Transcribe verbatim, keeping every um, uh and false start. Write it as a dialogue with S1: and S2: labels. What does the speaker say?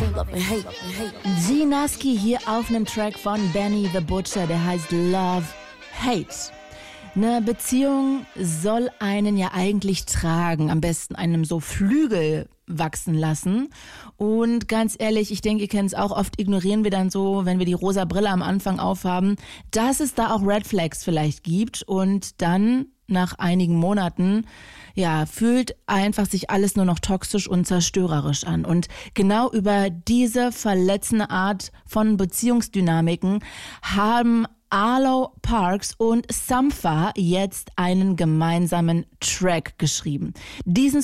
S1: G Nasky hier auf einem Track von Benny the Butcher, der heißt Love, Hate. Eine Beziehung soll einen ja eigentlich tragen, am besten einem so Flügel wachsen lassen. Und ganz ehrlich, ich denke, ihr kennt es auch, oft ignorieren wir dann so, wenn wir die rosa Brille am Anfang aufhaben, dass es da auch Red Flags vielleicht gibt und dann nach einigen Monaten, ja, fühlt einfach sich alles nur noch toxisch und zerstörerisch an. Und genau über diese verletzende Art von Beziehungsdynamiken haben Arlo Parks und Sampha jetzt einen gemeinsamen Track geschrieben. Diesen